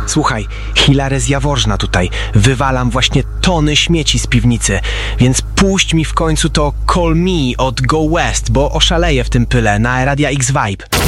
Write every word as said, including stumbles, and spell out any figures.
Słuchaj, Hilary z Jaworzna tutaj. Wywalam właśnie tony śmieci z piwnicy, więc puść mi w końcu to Call Me od Go West, bo oszaleję w tym pyle na Radia X Vibe.